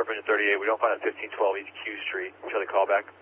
Surf Engine 38. We don't find it 1512 East Q Street. Show the callback.